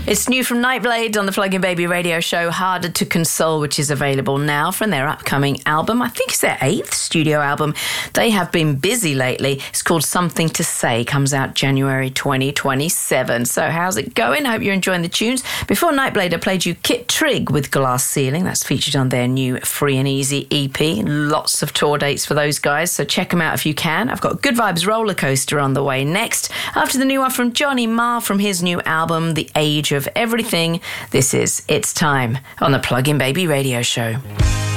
It's new from Nightblade on the Plug-in Baby radio show, Harder to Console, which is available now from their upcoming album. I think it's their 8th studio album. They have been busy lately. It's called Something to Say, comes out January 2027. So how's it going? I hope you're enjoying the tunes. Before Nightblade, I played you Kit Trigg with Glass Ceiling. That's featured on their new Free and Easy EP. Lots of tour dates for those guys, so check them out if you can. I've got Good Vibes Roller Coaster on the way next. After the new one from Johnny Marr from his new album, The Age of Everything, this is It's Time on the Plug-in Baby radio show.